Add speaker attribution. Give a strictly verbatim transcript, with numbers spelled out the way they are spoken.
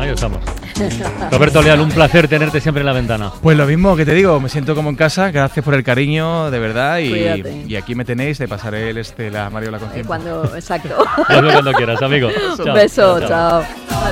Speaker 1: ahí estamos. Roberto Leal, un placer tenerte siempre en la ventana.
Speaker 2: Pues lo mismo que te digo, me siento como en casa, gracias por el cariño, de verdad, y, y aquí me tenéis, te pasaré el este, la Mariola con
Speaker 3: Eh, cuando, exacto.
Speaker 1: Hazlo cuando quieras, amigo.
Speaker 3: Un
Speaker 1: Chao,
Speaker 3: beso,
Speaker 1: chao. chao.
Speaker 3: chao.